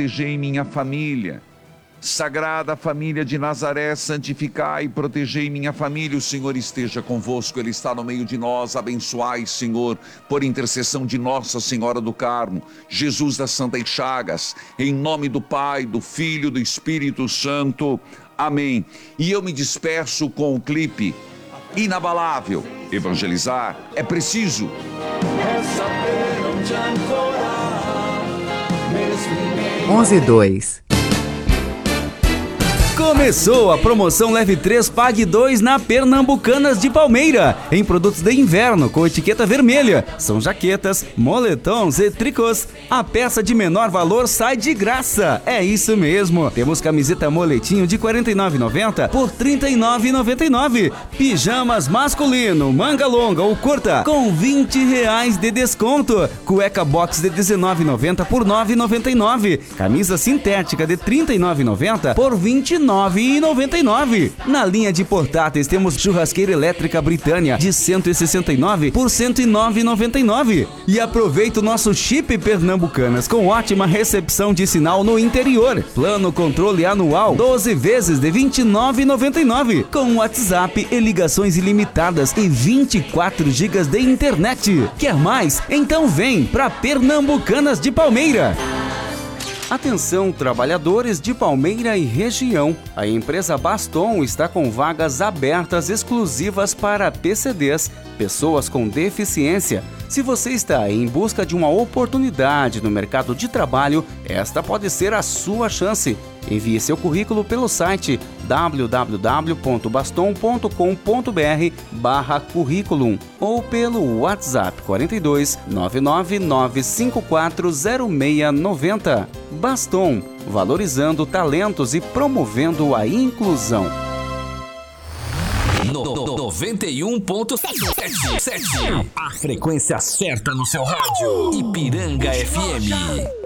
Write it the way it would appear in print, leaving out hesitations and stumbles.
protegei minha família. Sagrada Família de Nazaré, santificai e protegei minha família. O Senhor esteja convosco, Ele está no meio de nós. Abençoai, Senhor, por intercessão de Nossa Senhora do Carmo, Jesus das Santas Chagas, em nome do Pai, do Filho e do Espírito Santo. Amém. E eu me despeço com o clipe Inabalável. Evangelizar é preciso. É saber onde ancorar, mesmo em meio 11:02. Começou a promoção Leve 3, Pague 2 na Pernambucanas de Palmeira, em produtos de inverno com etiqueta vermelha. São jaquetas, moletons e tricôs. A peça de menor valor sai de graça. É isso mesmo. Temos camiseta moletinho de R$ 49,90 por R$ 39,99. Pijamas masculino, manga longa ou curta com R$ 20 de desconto. Cueca box de R$ 19,90 por R$ 9,99. Camisa sintética de R$ 39,90 por R$ 29,99. Na linha de portáteis temos churrasqueira elétrica Britânia de 169 por R$ 109,99. E aproveita o nosso chip Pernambucanas com ótima recepção de sinal no interior. Plano controle anual 12 vezes de R$ 29,99 com WhatsApp e ligações ilimitadas e 24 GB de internet. Quer mais? Então vem pra Pernambucanas de Palmeira. Atenção, trabalhadores de Palmeira e região. A empresa Baston está com vagas abertas exclusivas para PCDs, pessoas com deficiência. Se você está em busca de uma oportunidade no mercado de trabalho, esta pode ser a sua chance. Envie seu currículo pelo site www.baston.com.br/currículum ou pelo WhatsApp 42 999540690. Baston, valorizando talentos e promovendo a inclusão. 91.7. A frequência certa no seu rádio. Ipiranga FM.